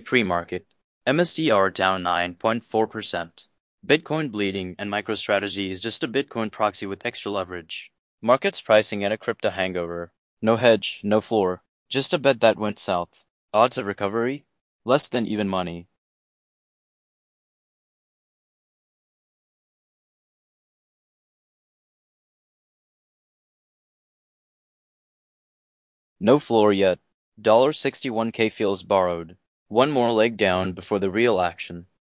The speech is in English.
pre-market. MSTR down 9.4%. Bitcoin bleeding and MicroStrategy is just a Bitcoin proxy with extra leverage. Markets pricing at a crypto hangover. No hedge, no floor. Just a bet that went south. Odds of recovery? Less than even money. No floor yet. $61K feels borrowed. One more leg down before the real action.